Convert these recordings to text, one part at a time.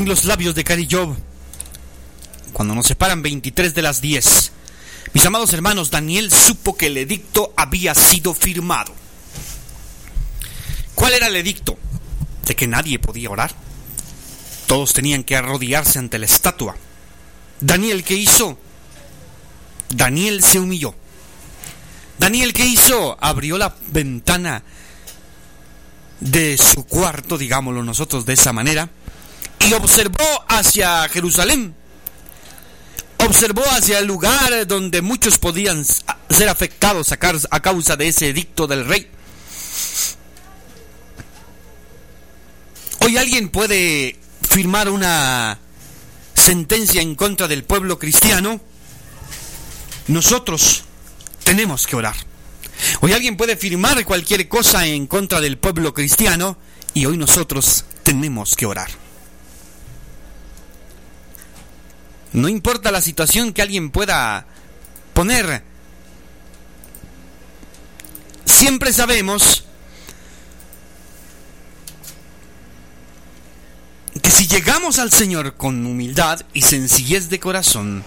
en los labios de Cari Job, cuando nos separan 23 de las 10. Mis amados hermanos, Daniel supo que el edicto había sido firmado. ¿Cuál era el edicto? De que nadie podía orar. Todos tenían que arrodillarse ante la estatua. ¿Daniel qué hizo? Daniel se humilló. ¿Daniel qué hizo? Abrió la ventana de su cuarto, digámoslo nosotros de esa manera, y observó hacia Jerusalén. Observó hacia el lugar donde muchos podían ser afectados a causa de ese edicto del rey. Hoy alguien puede firmar una sentencia en contra del pueblo cristiano. Nosotros tenemos que orar. Hoy alguien puede firmar cualquier cosa en contra del pueblo cristiano y hoy nosotros tenemos que orar. No importa la situación que alguien pueda poner, siempre sabemos que si llegamos al Señor con humildad y sencillez de corazón,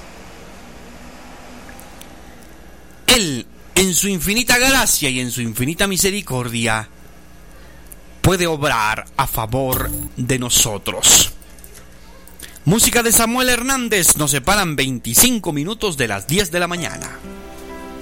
Él, en su infinita gracia y en su infinita misericordia, puede obrar a favor de nosotros. Música de Samuel Hernández. Nos separan 25 minutos de las 10 de la mañana.